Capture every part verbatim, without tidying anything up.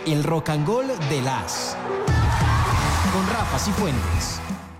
El Rock and Roll de las con Rafa Cifuentes.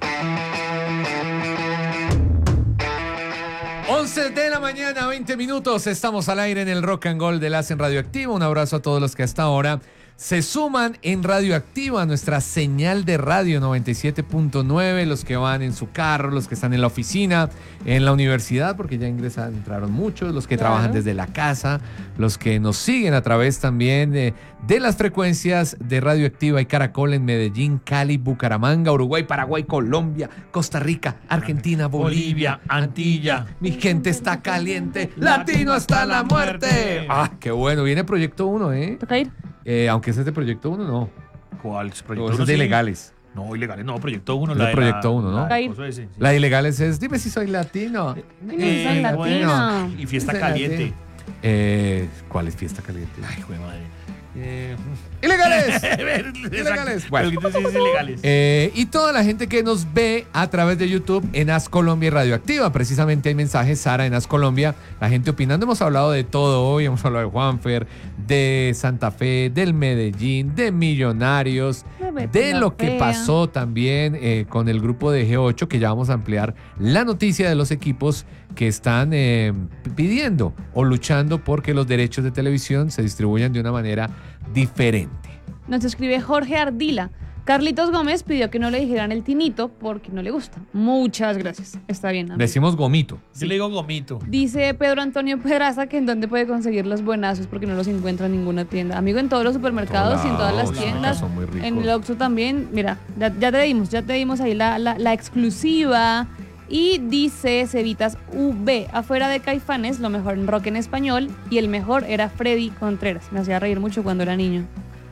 once de la mañana, veinte minutos. Estamos al aire en el Rock and Roll de las en Radioactiva. Un abrazo a todos los que hasta ahora se suman en Radioactiva, nuestra señal de radio noventa y siete punto nueve, los que van en su carro, los que están en la oficina, en la universidad, porque ya ingresaron, entraron muchos, los que claro. trabajan desde la casa, los que nos siguen a través también de, de las frecuencias de Radioactiva y Caracol en Medellín, Cali, Bucaramanga, Uruguay, Paraguay, Colombia, Costa Rica, Argentina, Bolivia, Bolivia, Antilla. Mi gente está caliente, latino hasta la muerte. Ah, qué bueno, viene Proyecto uno, ¿eh? ¿Toca ir? Eh, aunque ese es de Proyecto uno, no. ¿Cuál? Proyecto uno uno es de sí. ilegales. No, ilegales, no, Proyecto uno. Es La de Proyecto uno, ¿no? La, de ese, sí. La de ilegales es, dime si soy latino. Dime si soy latino. Bueno, y Fiesta Soy Caliente. latino. Eh, ¿Cuál es Fiesta Caliente? Ay, joder, madre. Eh... ¡Ilegales! ¡Ilegales! Bueno. Sí, sí, ilegales. Eh, y toda la gente que nos ve a través de YouTube en As Colombia y Radioactiva. Precisamente hay mensajes, Sara, en As Colombia. La gente opinando. Hemos hablado de todo hoy. Hemos hablado de Juanfer, de Santa Fe, del Medellín, de Millonarios, de lo que pasó también eh, con el grupo de G ocho, que ya vamos a ampliar la noticia de los equipos que están eh, pidiendo o luchando porque los derechos de televisión se distribuyan de una manera diferente. Nos escribe Jorge Ardila. Carlitos Gómez pidió que no le dijeran el tinito porque no le gusta. Muchas gracias. Está bien, amigo. Decimos gomito. Sí. Yo le digo gomito. Dice Pedro Antonio Pedraza que en dónde puede conseguir los buenazos porque no los encuentra en ninguna tienda. Amigo, en todos los supermercados y en todas las tiendas. Son muy ricos. En el Oxxo también. Mira, ya, ya te dimos, ya te dimos ahí la, la, la exclusiva. Y dice Cevitas U V, afuera de Caifanes, lo mejor en rock en español, y el mejor era Freddy Contreras. Me hacía reír mucho cuando era niño.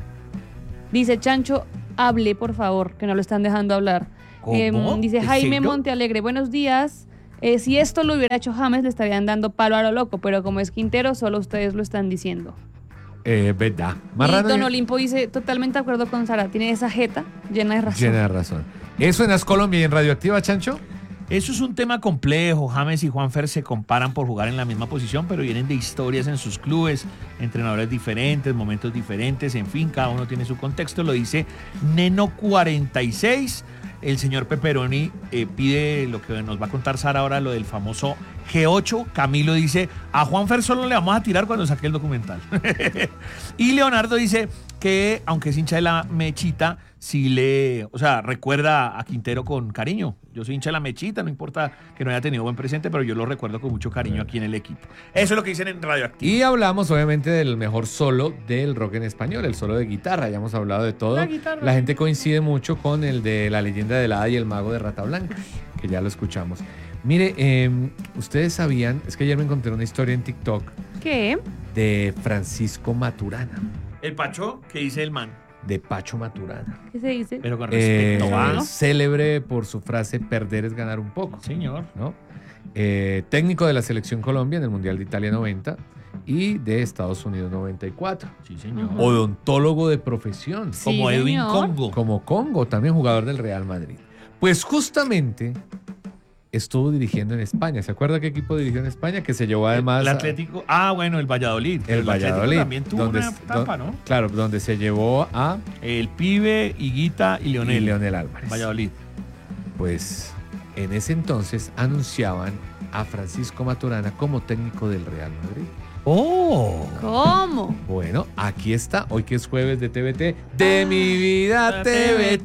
Dice Chancho, hable por favor, que no lo están dejando hablar. Eh, dice Jaime Montealegre, buenos días. Eh, si esto lo hubiera hecho James, le estarían dando palo a lo loco, pero como es Quintero, solo ustedes lo están diciendo. Eh, verdad. Marrano y Don Olimpo dice, totalmente de acuerdo con Sara, tiene esa jeta llena de razón. Llena de razón. ¿Eso en As Colombia y en Radioactiva, Chancho? Eso es un tema complejo. James y Juanfer se comparan por jugar en la misma posición, pero vienen de historias en sus clubes, entrenadores diferentes, momentos diferentes, en fin, cada uno tiene su contexto. Lo dice Neno cuarenta y seis. El señor Pepperoni eh, pide lo que nos va a contar Sara ahora, lo del famoso G ocho. Camilo dice, a Juanfer solo le vamos a tirar cuando saque el documental. Y Leonardo dice que, aunque es hincha de la Mechita, sí le, o sea, recuerda a Quintero con cariño. Yo soy hincha de la Mechita, no importa que no haya tenido buen presente, pero yo lo recuerdo con mucho cariño aquí en el equipo. Eso es lo que dicen en Radioactiva. Y hablamos obviamente del mejor solo del rock en español, el solo de guitarra. Ya hemos hablado de todo. La, la gente coincide mucho con el de La leyenda del hada y el mago de Rata Blanca, que ya lo escuchamos. Mire, eh, ustedes sabían, es que ayer me encontré una historia en TikTok. ¿Qué? De Francisco Maturana. ¿El Pacho? ¿Qué dice el man? De Pacho Maturana. ¿Qué se dice? Pero con respeto, eh, ¿va? Célebre por su frase, perder es ganar un poco. Señor. ¿No? Eh, técnico de la Selección Colombia en el Mundial de Italia noventa y de Estados Unidos noventa y cuatro. Sí, señor. Uh-huh. Odontólogo de profesión. Sí, como Edwin señor. Congo. Como Congo, también jugador del Real Madrid. Pues justamente estuvo dirigiendo en España. ¿Se acuerda qué equipo dirigió en España? Que se llevó además... El Atlético. Ah, bueno, el Valladolid. El, el Valladolid. También tuvo donde, una etapa, ¿no? Claro, donde se llevó a... El Pibe, Higuita y Leonel. Y Leonel Álvarez. Valladolid. Pues en ese entonces anunciaban a Francisco Maturana como técnico del Real Madrid. ¡Oh! ¿Cómo? Bueno, aquí está, hoy que es jueves de T V T, de mi vida T V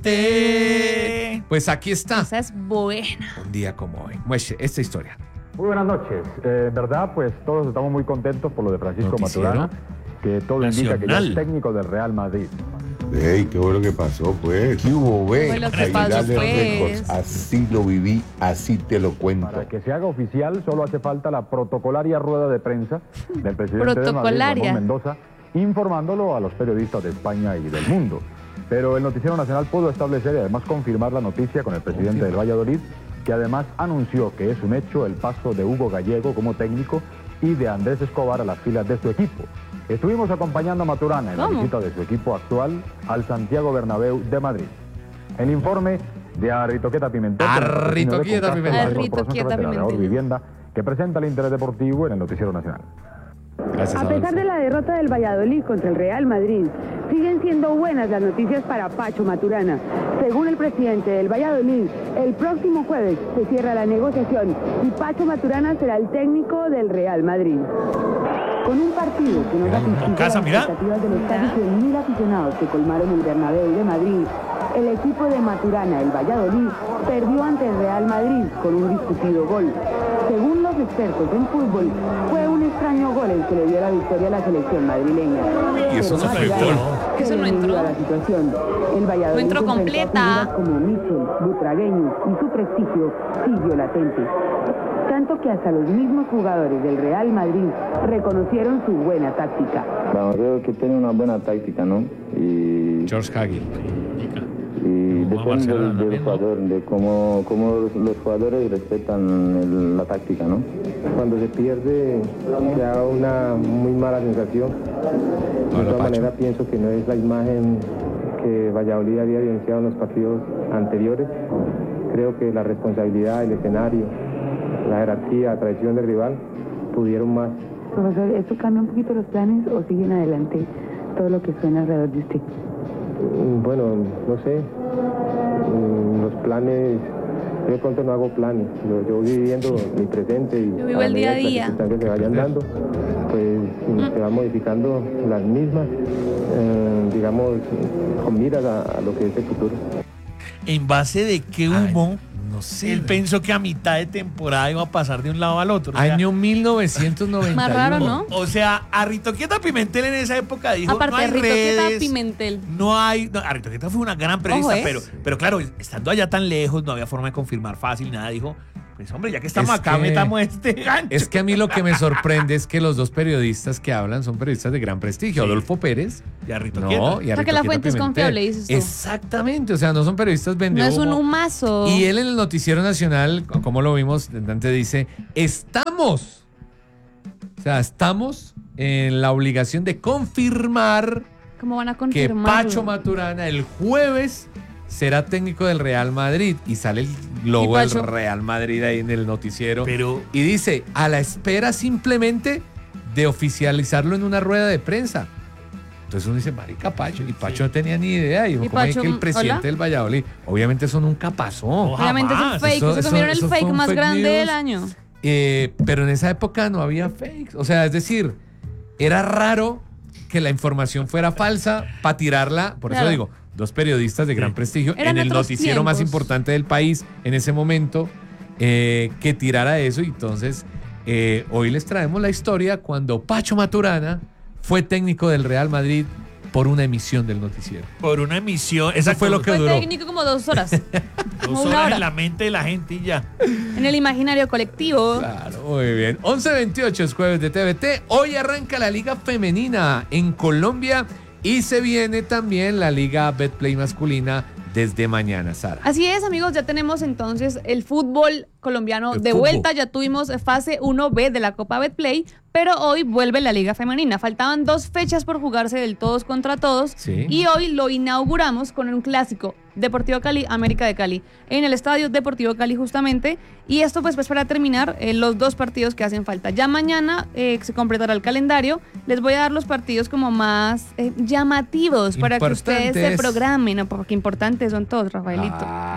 T. Pues aquí está. Esa es buena. Un día como hoy. Muestre esta historia. Muy buenas noches. Eh, en verdad, pues todos estamos muy contentos por lo de Francisco Noticiero Maturana, que todo Nacional. indica que ya es técnico del Real Madrid. Ey, ¿qué fue lo que pasó, pues? ¿Qué hubo, ve? Fue lo que Ahí pasó, dale pues. récords. Así lo viví, así te lo cuento. Para que se haga oficial, solo hace falta la protocolaria rueda de prensa del presidente de Madrid, Protocolaria. Ramón Mendoza, informándolo a los periodistas de España y del mundo. Pero el Noticiero Nacional pudo establecer y además confirmar la noticia con el presidente del Valladolid, que además anunció que es un hecho el paso de Hugo Gallego como técnico y de Andrés Escobar a las filas de su equipo. Estuvimos acompañando a Maturana en la ¿Cómo? visita de su equipo actual al Santiago Bernabéu de Madrid. El informe de Arritoqueta Pimentel, Arritoqueta Pimentel. Arritoqueta Pimentel. Vivienda, que presenta el interés deportivo en el Noticiero Nacional. Gracias, A pesar Adolfo. de la derrota del Valladolid contra el Real Madrid, siguen siendo buenas las noticias para Pacho Maturana. Según el presidente del Valladolid, el próximo jueves se cierra la negociación y Pacho Maturana será el técnico del Real Madrid. Con un partido que nos ha Con casa, las mira. expectativas de los casi cien mil aficionados que colmaron el Bernabéu de Madrid, el equipo de Maturana, el Valladolid, perdió ante el Real Madrid con un discutido gol. Según los expertos en fútbol, fue un extraño gol el que le dio la victoria a la selección madrileña. Y eso no fue Maturana gol. se Eso no le midió entró. a la situación. El Valladolid No entró se enfrentó a completa. figuras como Michel, Butragueño y su prestigio siguió latente. Tanto que hasta los mismos jugadores del Real Madrid reconocieron su buena táctica. Bueno, creo que tiene una buena táctica, ¿no? Y, George Hagi. y Como depende Barcelona del, del también, ¿no? jugador, de cómo, cómo los, los jugadores respetan el- la táctica, ¿no? Cuando se pierde, se da una muy mala sensación. De Hola, todas Pacho. maneras, pienso que no es la imagen que Valladolid había evidenciado en los partidos anteriores. Creo que la responsabilidad, el escenario, la jerarquía, la traición del rival pudieron más. Profesor, ¿esto cambia un poquito los planes o siguen adelante todo lo que suena alrededor de usted? Mm, Bueno, no sé. Mm, Los planes, yo de pronto no hago planes. Yo, yo voy viviendo mi presente y Yo vivo el día a medida que día. las circunstancias se vayan dando, pues mm, se van modificando las mismas, eh, digamos, con miras a, a lo que es el futuro. ¿En base de qué Ay, humo no sé. él pensó que a mitad de temporada iba a pasar de un lado al otro? O sea, Año mil novecientos noventa y uno. Más raro, ¿no? O sea, a Ritoquieta Pimentel en esa época dijo, Aparte, no hay Rito Quieta redes, Pimentel. no hay... No, Ritoquieta fue una gran periodista, Ojo, ¿eh? pero, pero claro, estando allá tan lejos, no había forma de confirmar fácil, nada, dijo, pues hombre, ya que estamos Es acá, que- metamos este gancho. Es que a mí lo que me sorprende es que los dos periodistas que hablan son periodistas de gran prestigio. Sí. Adolfo Pérez. Y a Rito No, Quieta. y a O sea, que Rito la Quieta fuente es Pimentel. confiable, dices tú. Exactamente, o sea, no son periodistas No vende es un humo. humazo. Y él en el Noticiero Nacional, como lo vimos, antes dice, estamos, o sea, estamos en la obligación de confirmar ¿Cómo van a que confirmar? Pacho Maturana el jueves será técnico del Real Madrid. Y sale el ¿Y logo del Pacho? Real Madrid ahí en el noticiero. Pero Y dice, a la espera simplemente de oficializarlo en una rueda de prensa. Entonces uno dice, marica, Pacho. Y Pacho no tenía ni idea. Y dijo, ¿Y ¿cómo es Pacho, que el presidente hola? del Valladolid? Obviamente eso nunca pasó. Ojalá. Obviamente es un jamás. fake. Eso- Eso, eso- comieron el eso fue fake un más fake grande news. del año. Eh, pero en esa época no había fakes. O sea, es decir, era raro que la información fuera falsa para tirarla. Por eso Claro. digo, dos periodistas de gran prestigio Eran en el otros noticiero más tiempos. importante del país en ese momento, eh, que tirara eso. Y entonces, eh, hoy les traemos la historia cuando Pacho Maturana fue técnico del Real Madrid por una emisión del noticiero. por una emisión, Eso fue lo que Fue duró. técnico como dos horas. como dos una horas hora. en la mente de la gente y ya. En el imaginario colectivo. Claro, muy bien. once veintiocho es jueves de T V T. Hoy arranca la Liga Femenina en Colombia y se viene también la Liga Betplay masculina desde mañana, Sara. Así es, amigos, ya tenemos entonces el fútbol colombiano El de fútbol. vuelta. Ya tuvimos fase uno B de la Copa Betplay, pero hoy vuelve la Liga Femenina. Faltaban dos fechas por jugarse del todos contra todos Sí. y hoy lo inauguramos con un clásico, Deportivo Cali, América de Cali, en el Estadio Deportivo Cali justamente. Y esto pues, pues para terminar eh, los dos partidos que hacen falta. Ya mañana eh, se completará el calendario. Les voy a dar los partidos como más eh, llamativos para que ustedes se Importantes. programen, ¿no? Porque importantes son todos, Rafaelito.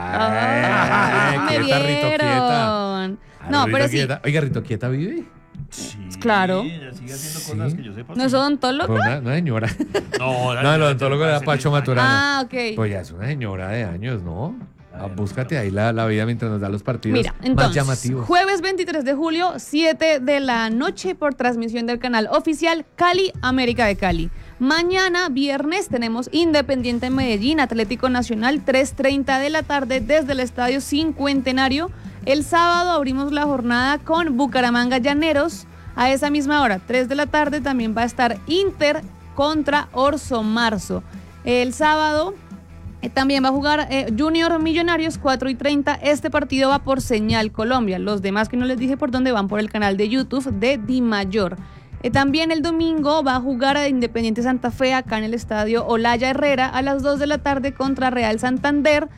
Ay, Ah, me quieta, Rito, quieta. vieron. No, Rito pero sí. Quieta. Oiga, Rito Quieta vive. Sí, Claro. ella sigue haciendo Sí. cosas que yo sepa. ¿No es odontólogo? Pues una, una señora. No, No, el odontólogo era Pacho Maturana. Ah, ok. Pues ya es una señora de años, ¿no? Ah, búscate ahí la, la vida mientras nos da los partidos Mira, más entonces, llamativos. jueves veintitrés de julio, siete de la noche por transmisión del canal oficial Cali, América de Cali. Mañana, viernes, tenemos Independiente Medellín, Atlético Nacional, tres treinta de la tarde desde el Estadio Cincuentenario. El sábado abrimos la jornada con Bucaramanga Llaneros. A esa misma hora, tres de la tarde, también va a estar Inter contra Orso Marzo. El sábado eh, también va a jugar eh, Junior Millonarios, cuatro y treinta. Este partido va por Señal Colombia. Los demás que no les dije por dónde van por el canal de YouTube de Di Mayor. Eh, también el domingo va a jugar a Independiente Santa Fe acá en el estadio Olaya Herrera a las dos de la tarde contra Real Santander.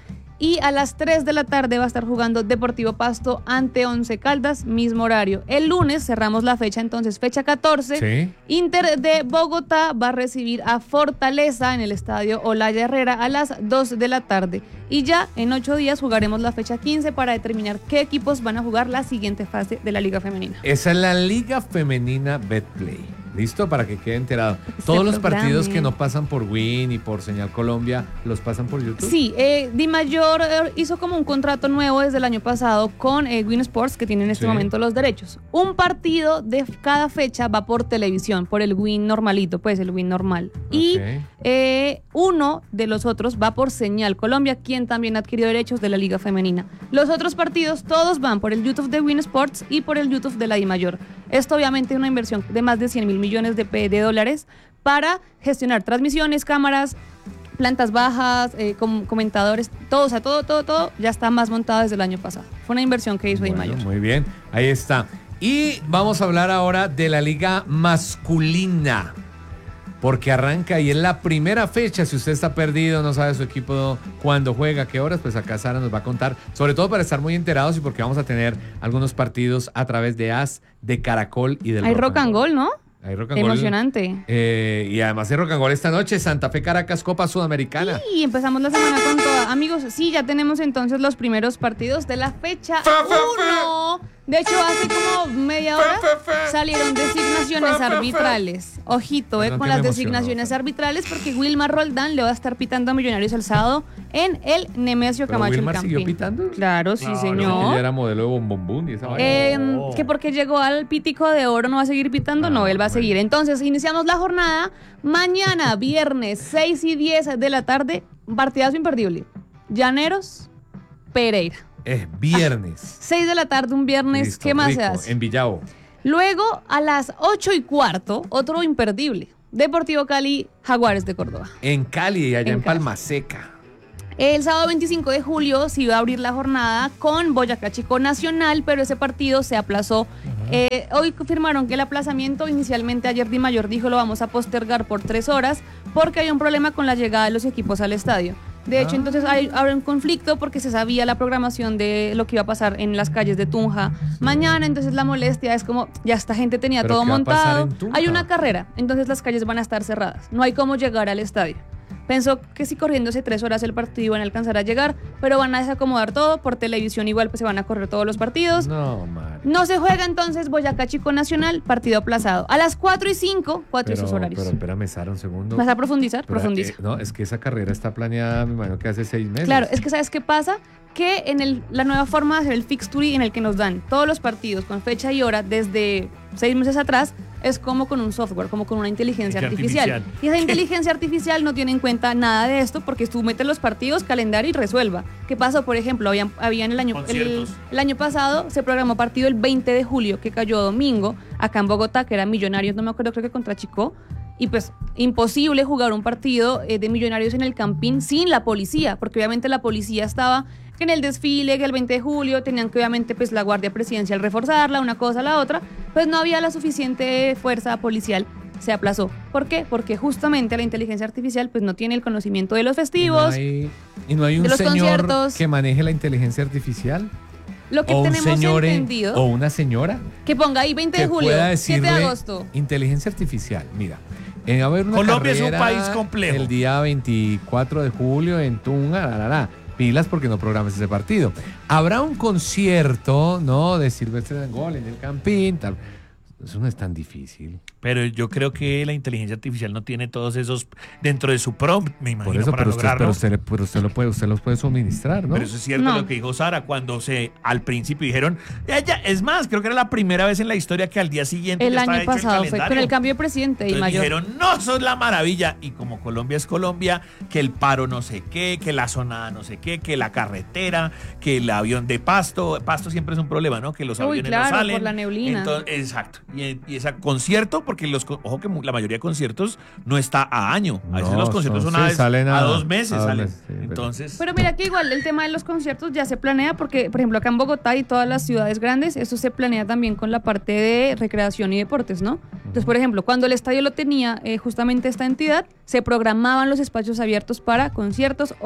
Y a las tres de la tarde va a estar jugando Deportivo Pasto ante Once Caldas, mismo horario. El lunes cerramos la fecha, entonces fecha catorce. Sí. Inter de Bogotá va a recibir a Fortaleza en el estadio Olaya Herrera a las dos de la tarde. Y ya en ocho días jugaremos la fecha quince para determinar qué equipos van a jugar la siguiente fase de la Liga Femenina. Esa es la Liga Femenina Betplay. ¿Listo? Para que quede enterado. Todos los programe. partidos que no pasan por Win y por Señal Colombia, ¿los pasan por YouTube? Sí, eh, Di Mayor eh, hizo como un contrato nuevo desde el año pasado con eh, Win Sports, que tiene en este Sí. momento los derechos. Un partido de cada fecha va por televisión, por el Win normalito, pues el Win normal. Y Ok. eh, uno de los otros va por Señal Colombia, quien también adquirió derechos de la Liga Femenina. Los otros partidos todos van por el YouTube de Win Sports y por el YouTube de la Di Mayor. Esto obviamente es una inversión de más de cien mil millones de, de dólares para gestionar transmisiones, cámaras, plantas bajas, eh, com comentadores, todo, o sea, todo, todo, todo ya está más montado desde el año pasado. Fue una inversión que hizo Bueno, Di Mayor. muy bien, ahí está. Y vamos a hablar ahora de la liga masculina, porque arranca y es la primera fecha. Si usted está perdido, no sabe su equipo cuándo juega, qué horas, pues acá Sara nos va a contar, sobre todo para estar muy enterados y porque vamos a tener algunos partidos a través de A S, de Caracol y del Hay rock and goal, ¿no? Hay rock and goal. Emocionante. Eh, y además hay rock and goal esta noche, Santa Fe Caracas, Copa Sudamericana. Y empezamos la semana con toda. Amigos, sí, ya tenemos entonces los primeros partidos de la fecha uno. De hecho, hace como media hora salieron designaciones arbitrales. Ojito, eh, Perdón, con que las me emocionó, designaciones arbitrales, porque Wilmar Roldán le va a estar pitando a Millonarios el sábado en el Nemesio ¿Pero Camacho el Wilmar siguió Campín. pitando? Claro, sí, Claro. Que señor. ya era modelo de bombombún y esa vaina. Eh, No. que porque llegó al pítico de oro no va a seguir pitando, no, Ah, él va a bueno. seguir. Entonces, iniciamos la jornada mañana, viernes, seis y diez de la tarde, partidazo imperdible. Llaneros, Pereira. Es viernes. seis de la tarde, un viernes, Listo, ¿qué más rico, se hace? En Villavo. Luego, a las ocho y cuarto, otro imperdible. Deportivo Cali, Jaguares de Córdoba. En Cali y allá En en, Cali. Palma Seca. El sábado veinticinco de julio se iba a abrir la jornada con Boyacá Chico Nacional, pero ese partido se aplazó. Eh, hoy confirmaron que el aplazamiento, inicialmente ayer Di Mayor dijo lo vamos a postergar por tres horas porque hay un problema con la llegada de los equipos al estadio. De hecho, Ah. entonces hay, habrá un conflicto porque se sabía la programación de lo que iba a pasar en las calles de Tunja mañana, entonces la molestia es como ya esta gente tenía ¿Pero todo qué va a pasar montado. en Tunja? Hay una carrera, entonces las calles van a estar cerradas. No hay cómo llegar al estadio. Pensó que si corriéndose tres horas el partido iban a alcanzar a llegar, pero van a desacomodar todo. Por televisión igual pues se van a correr todos los partidos. No, madre. No se juega entonces Boyacá Chico Nacional, partido aplazado. A las cuatro y cinco, cuatro y sus horarios. Pero espérame, Sara, un segundo. ¿Vas a profundizar? Pero, Profundiza. eh, no, es que esa carrera está planeada, me imagino que hace seis meses. Claro, es que ¿sabes qué pasa? Que en el, la nueva forma de hacer el fixture en el que nos dan todos los partidos con fecha y hora desde seis meses atrás es como con un software, como con una inteligencia artificial. Artificial. Y esa inteligencia artificial no tiene en cuenta nada de esto porque tú metes los partidos, calendario y resuelva. ¿Qué pasó? Por ejemplo, habían, habían el, año, el, Conciertos. el año pasado se programó partido el veinte de julio que cayó domingo acá en Bogotá, que era Millonarios, no me acuerdo, creo que contra Chico. Y pues imposible jugar un partido eh, de Millonarios en el Campín sin la policía, porque obviamente la policía estaba en el desfile, que el veinte de julio tenían que obviamente pues la Guardia Presidencial reforzarla, una cosa a la otra, pues no había la suficiente fuerza policial, se aplazó. ¿Por qué? Porque justamente la inteligencia artificial pues no tiene el conocimiento de los ¿Y no festivos, hay, y no hay un de los señor conciertos. que maneje la inteligencia artificial? lo que ¿O un tenemos señor en- entendido, o una señora que ponga ahí veinte de que julio, pueda siete de decirle agosto. inteligencia artificial? Mira, eh, va a haber una Colombia es un carrera país complejo. el día veinticuatro de julio en Tunga, la, la, la. Pilas porque no programas ese partido. Habrá un concierto, ¿no? De Silvestre Dangond en el Campín, tal. Eso no es tan difícil. Pero yo creo que la inteligencia artificial no tiene todos esos dentro de su prompt, me imagino, Por eso, para pero usted, lograrlo. pero usted, le- pero usted lo puede, usted los puede suministrar, ¿no? Pero eso es cierto No. lo que dijo Sara cuando se al principio dijeron, ya, ya, es más, creo que era la primera vez en la historia que al día siguiente El ya estaba año hecho el pasado fue con calendario. el cambio de presidente y Entonces mayor. dijeron, no, eso es la maravilla. Y como Colombia es Colombia, que el paro no sé qué, que la zonada no sé qué, que la carretera, que el avión de Pasto. Pasto siempre es un problema, ¿no? Que los Uy, aviones claro, no salen. por la neblina. Entonces, exacto. Y, y ese concierto, porque los, co- ojo que mu- la mayoría de conciertos no está a año. A veces No, los conciertos son- son, una sí, vez salen a, a- dos meses. a dos salen. meses, sí, pero- Entonces, Pero mira que igual el tema de los conciertos ya se planea porque, por ejemplo, acá en Bogotá y todas las ciudades grandes, eso se planea también con la parte de recreación y deportes, ¿no? Entonces, por ejemplo, cuando el estadio lo tenía eh, justamente esta entidad, se programaban los espacios abiertos para conciertos o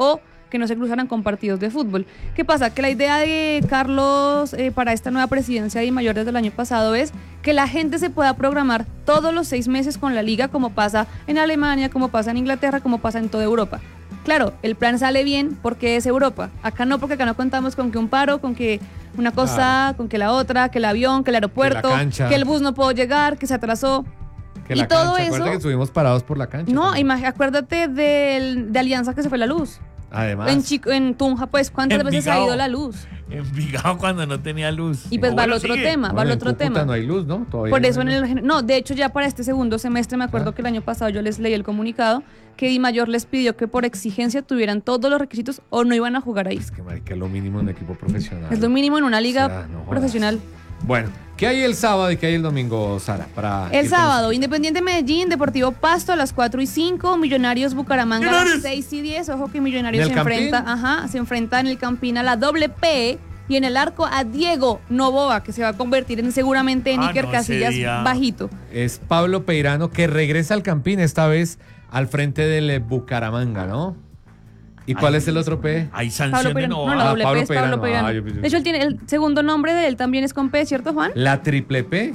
que no se cruzaran con partidos de fútbol. ¿Qué pasa? Que la idea de Carlos eh, para esta nueva presidencia de DIMAYOR desde el año pasado es que la gente se pueda programar todos los seis meses con la liga, como pasa en Alemania, como pasa en Inglaterra, como pasa en toda Europa. Claro, el plan sale bien porque es Europa. Acá no, porque acá no contamos con que un paro, con que una cosa, claro, con que la otra, que el avión, que el aeropuerto, que, que el bus no pudo llegar, que se atrasó. Que y la todo cancha, eso. Acuérdate que estuvimos parados por la cancha. No, imag- acuérdate del, de Alianza que se fue la luz. Además. En, Chico, en Tunja, pues, ¿cuántas Envigado. veces ha ido la luz? Envigado cuando no tenía luz. Y pues O va al bueno, otro sigue. tema, va Bueno, al en otro Cúcuta tema. no hay luz, ¿no? Todavía Por no eso hay en luz. el no, de hecho ya para este segundo semestre me acuerdo Ah. que el año pasado yo les leí el comunicado que DIMAYOR les pidió que por exigencia tuvieran todos los requisitos o no iban a jugar ahí. Es que, marica, es lo mínimo en un equipo profesional. Es lo mínimo en una liga O sea, no jodas. profesional. Bueno, ¿qué hay el sábado y qué hay el domingo, Sara? Para El ir sábado, con- Independiente Medellín, Deportivo Pasto a las cuatro y cinco, Millonarios Bucaramanga a las seis y diez. Ojo que Millonarios ¿En se el Campín? enfrenta, ajá, se enfrenta en el Campín a la doble P y en el arco a Diego Novoa, que se va a convertir en seguramente en Ah, Iker no, Casillas ese día. bajito. Es Pablo Peirano que regresa al Campín, esta vez al frente del eh, Bucaramanga, ¿no? ¿Y cuál Ay, es el otro P? Hay Pablo sanción de Peirano. no. No, la Ah, doble Pablo P es Pablo Peirano. Peirano. Ah, yo pensé- De hecho, él tiene, el segundo nombre de él también es con P, ¿cierto, Juan? La triple P.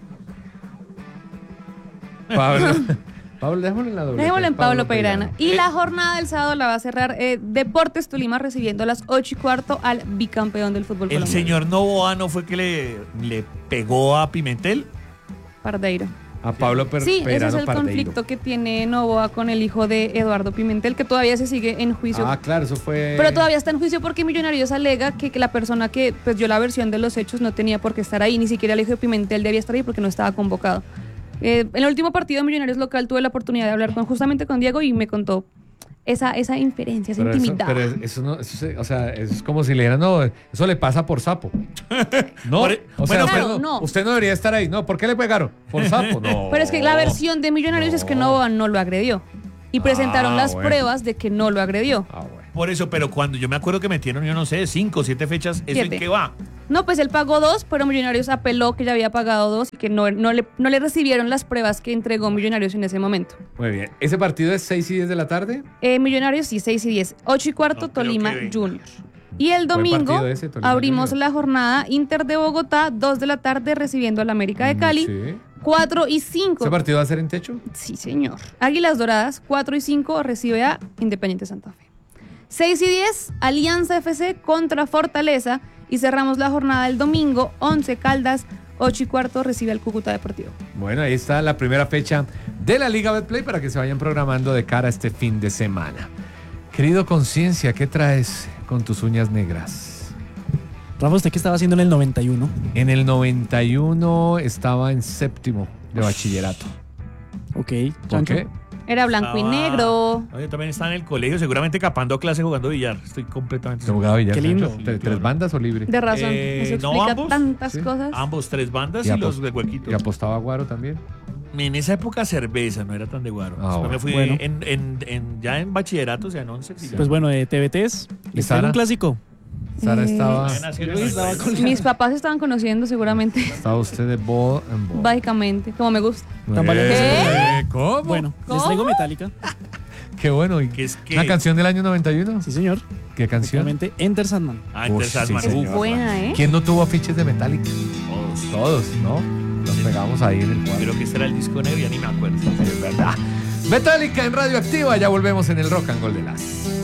Pablo. Pablo, déjalo en la doble Dejémoslo P, en Pablo Peirano. Y Eh, la jornada del sábado la va a cerrar eh, Deportes Tolima recibiendo a las ocho y cuarto al bicampeón del fútbol El colombiano. señor Novoa no fue que le, le pegó a Pimentel. Pardeiro. A Pablo Per- Sí, ese Peirano es el Pardeiro. conflicto que tiene Novoa con el hijo de Eduardo Pimentel, que todavía se sigue en juicio. Ah, claro, eso fue. Pero todavía está en juicio porque Millonarios alega que, que la persona que pues, dio la versión de los hechos no tenía por qué estar ahí, ni siquiera el hijo de Pimentel debía estar ahí porque no estaba convocado. Eh, en el último partido de Millonarios local tuve la oportunidad de hablar con, justamente con Diego y me contó esa, esa inferencia, esa Pero eso, intimidad. pero eso no, eso se- o sea, es como si le dijeran, no, eso le pasa por sapo. No, Por- o sea, bueno, usted, pero- no, no. usted no debería estar ahí. No, ¿por qué le pegaron? Por sapo. No. Pero es que la versión de Millonarios es que Novoa no lo agredió. Y presentaron Ah, las bueno. pruebas de que no lo agredió. Ah, bueno. Por eso, pero cuando yo me acuerdo que metieron, yo no sé, cinco o siete fechas, ¿eso Siete. en qué va? No, pues él pagó dos, pero Millonarios apeló que ya había pagado dos y que no, no, le, no le recibieron las pruebas que entregó Millonarios en ese momento. Muy bien. ¿Ese partido es seis y diez de la tarde? Eh, Millonarios sí, seis y diez. ocho y cuarto, No, pero Tolima que- Juniors. Y el Buen domingo partido ese, Tolima abrimos Juniors. la jornada Inter de Bogotá, dos de la tarde, recibiendo al América de Cali. Sí. cuatro y cinco. ¿Ese partido va a ser en techo? Sí, señor. Águilas Doradas, cuatro y cinco, recibe a Independiente Santa Fe. seis y diez, Alianza F C contra Fortaleza. Y cerramos la jornada del domingo, once Caldas, ocho y cuarto, recibe al Cúcuta Deportivo. Bueno, ahí está la primera fecha de la Liga Betplay para que se vayan programando de cara a este fin de semana. Querido Conciencia, ¿qué traes con tus uñas negras? Rafa, ¿usted qué estaba haciendo en el noventa y uno? En el noventa y uno estaba en séptimo de bachillerato. Ok, ¿Por Chancho. qué? Era blanco y Estaba- negro. No, yo también estaba en el colegio, seguramente capando clase jugando billar. Estoy completamente ¿Se jugaba billar, Qué lindo. Sancho? ¿Tres, tres bandas o libre? De razón. Eh, Eso no, explica ambos. tantas Sí. cosas. Ambos, tres bandas y, apos- los de huequitos. ¿Y apostaba guaro también? En esa época cerveza, no era tan de guaro. Ah, Después bueno. me fui Bueno. en, en- en- ya en bachillerato, o sea, en once. sí, ya. Pues bueno, de T V Ts, ¿Y les traigo Sara? un clásico. Sara Eh, estaba... Ya nació en el Estaba noventa y uno. con- Mis papás se estaban conociendo seguramente, Estaba usted de ball and ball. básicamente, como me gusta. Tan valiente. Eh, ¿Cómo? Bueno, ¿Cómo? les traigo Metallica. Qué bueno. ¿Y Que es que- ¿Una canción del año noventa y uno? Sí, señor. ¿Qué canción? Exactamente, Enter Sandman. Ah, Uf, Enter sí, Sandman. señor. Uf, Buena, ¿eh? ¿Quién no tuvo afiches de Metallica? todos. Todos, ¿no? Los pegamos ahí en el cuadro. Creo que este era el disco negro, ya ni me acuerdo. Es verdad. Metallica en Radioactiva, ya volvemos en el Rock and Roll de las.